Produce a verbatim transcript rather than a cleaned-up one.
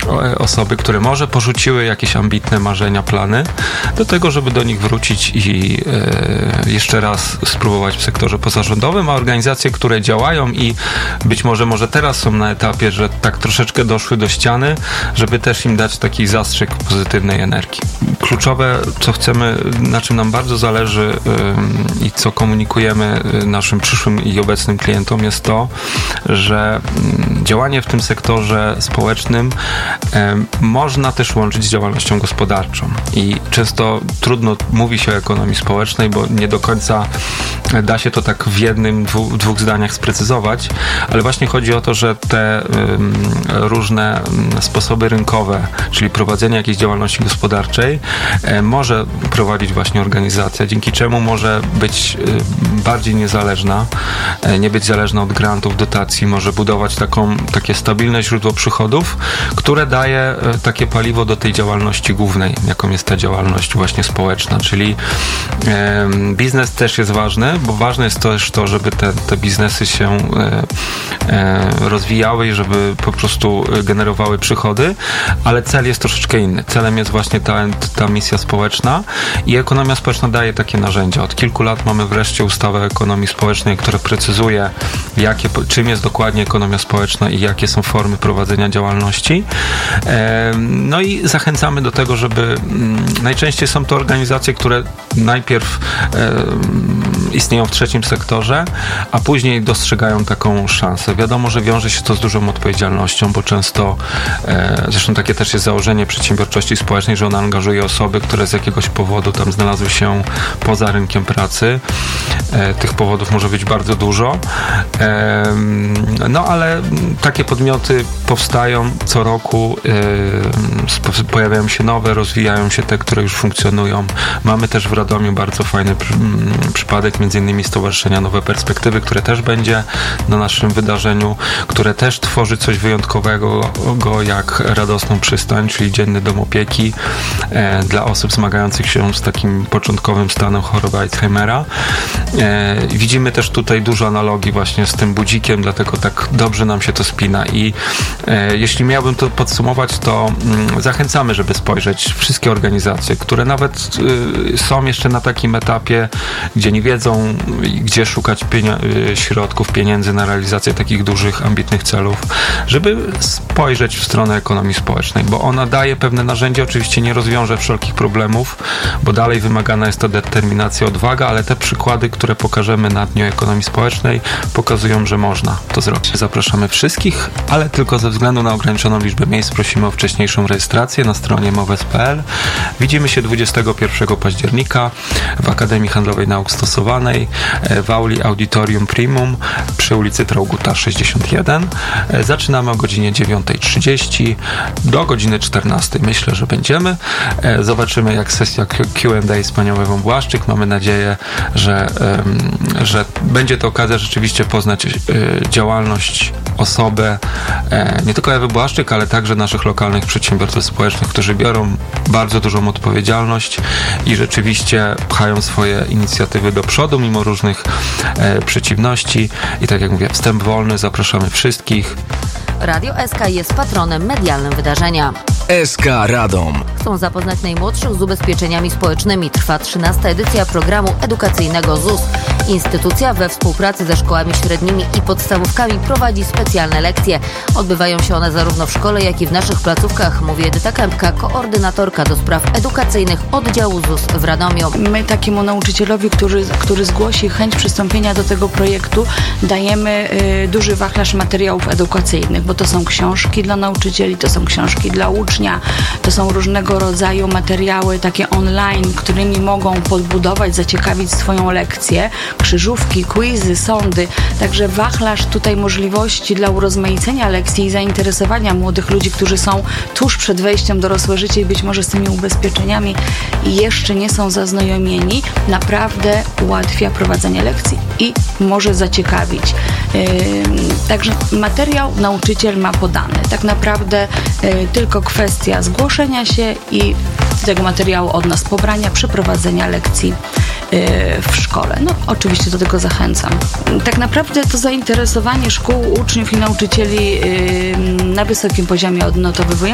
osoby, które może porzuciły jakieś ambitne marzenia, plany, do tego, żeby do nich wrócić i e, jeszcze raz spróbować w sektorze pozarządowym, a organizacje, które działają i być może może teraz są na etapie, że tak troszeczkę doszły do ściany, żeby też im dać taki zastrzyk pozytywnej energii. Kluczowe, co chcemy, na czym nam bardzo zależy yy, i co komunikujemy naszym przyszłym i obecnym klientom, jest to, że yy, działanie w tym sektorze społecznym yy, można też łączyć z działalnością gospodarczą. I często trudno mówi się o ekonomii społecznej, bo nie do końca da się to tak w jednym, dwu, dwóch zdaniach sprecyzować, ale właśnie chodzi o to, że te yy, różne sposoby rynkowe, czyli prowadzenie jakiejś działalności gospodarczej, e, może prowadzić właśnie organizacja, dzięki czemu może być e, bardziej niezależna, e, nie być zależna od grantów, dotacji, może budować taką, takie stabilne źródło przychodów, które daje e, takie paliwo do tej działalności głównej, jaką jest ta działalność właśnie społeczna, czyli e, biznes też jest ważny, bo ważne jest też to, żeby te, te biznesy się e, e, rozwijały i żeby po prostu generowały przychody, ale cel jest troszeczkę inny. Celem jest właśnie ta, ta misja społeczna i ekonomia społeczna daje takie narzędzia. Od kilku lat mamy wreszcie ustawę ekonomii społecznej, która precyzuje, jakie, czym jest dokładnie ekonomia społeczna i jakie są formy prowadzenia działalności. No i zachęcamy do tego, żeby najczęściej są to organizacje, które najpierw istnieją w trzecim sektorze, a później dostrzegają taką szansę. Wiadomo, że wiąże się to z dużą odpowiedzialnością, bo często zresztą takie też jest założenie przedsiębiorczości społecznej, że ona angażuje osoby, które z jakiegoś powodu tam znalazły się poza rynkiem pracy. Tych powodów może być bardzo dużo. No ale takie podmioty powstają co roku, pojawiają się nowe, rozwijają się te, które już funkcjonują. Mamy też w Radomiu bardzo fajny przypadek, między innymi Stowarzyszenia Nowe Perspektywy, które też będzie na naszym wydarzeniu, które też tworzy coś wyjątkowego, go jak Radosną Przystań, czyli dzienny dom opieki e, dla osób zmagających się z takim początkowym stanem choroby Alzheimera. E, widzimy też tutaj dużo analogii właśnie z tym budzikiem, dlatego tak dobrze nam się to spina i e, jeśli miałbym to podsumować, to mm, zachęcamy, żeby spojrzeć wszystkie organizacje, które nawet y, są jeszcze na takim etapie, gdzie nie wiedzą, gdzie szukać pienia- y, środków, pieniędzy na realizację takich dużych, ambitnych celów, żeby spojrzeć w stronę ekonomii społecznej, bo ona daje pewne narzędzia, oczywiście nie rozwiąże wszelkich problemów, bo dalej wymagana jest to determinacja, odwaga, ale te przykłady, które pokażemy na Dniu Ekonomii Społecznej, pokazują, że można to zrobić. Zapraszamy wszystkich, ale tylko ze względu na ograniczoną liczbę miejsc prosimy o wcześniejszą rejestrację na stronie mowes kropka p l. Widzimy się dwudziestego pierwszego października w Akademii Handlowej Nauk Stosowanej w auli Auditorium Primum przy ulicy Traugutta sześćdziesiąt jeden. Zaczynamy o godzinie dziewiąta trzydzieści do godziny czternastej. Myślę, że będziemy. Zobaczymy, jak sesja Q and A z panią Ewą Błaszczyk. Mamy nadzieję, że, że będzie to okazja rzeczywiście poznać działalność, osobę nie tylko Ewy Błaszczyk, ale także naszych lokalnych przedsiębiorców społecznych, którzy biorą bardzo dużą odpowiedzialność i rzeczywiście pchają swoje inicjatywy do przodu, mimo różnych e, przeciwności. I tak jak mówię, wstęp wolny, zapraszamy wszystkich. Radio S K jest patronem medialnym wydarzenia. S K Radom. Chcą zapoznać najmłodszych z ubezpieczeniami społecznymi. Trwa trzynasta edycja programu edukacyjnego Z U S. Instytucja we współpracy ze szkołami średnimi i podstawówkami prowadzi specjalne lekcje. Odbywają się one zarówno w szkole, jak i w naszych placówkach, mówi Edyta Kępka, koordynatorka do spraw edukacyjnych oddziału Z U S w Radomiu. My takiemu nauczycielowi, który, który zgłosi chęć przystąpienia do tego projektu, dajemy y, duży wachlarz materiałów edukacyjnych, bo to są książki dla nauczycieli, to są książki dla ucznia, to są różnego rodzaju materiały takie online, którymi mogą podbudować, zaciekawić swoją lekcję, krzyżówki, quizy, sądy, także wachlarz tutaj możliwości dla urozmaicenia lekcji i zainteresowania młodych ludzi, którzy są tuż przed wejściem w dorosłe życie i być może z tymi ubezpieczeniami jeszcze nie są zaznajomieni, naprawdę ułatwia prowadzenie lekcji i może zaciekawić. Yy, także materiał nauczyciel ma podany. Tak naprawdę yy, tylko kwestia zgłoszenia się i tego materiału od nas pobrania, przeprowadzenia lekcji yy, w szkole. No oczywiście do tego zachęcam. Tak naprawdę to zainteresowanie szkół, uczniów i nauczycieli yy, na wysokim poziomie odnotowujemy.